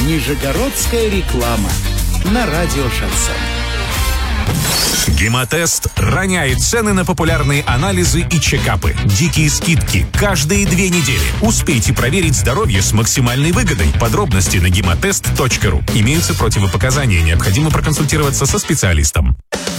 Нижегородская реклама на радио «Шансон». Гемотест роняет цены на популярные анализы и чекапы. Дикие скидки каждые 2 недели. Успейте проверить здоровье с максимальной выгодой. Подробности на gematest.ru. Имеются противопоказания. Необходимо проконсультироваться со специалистом.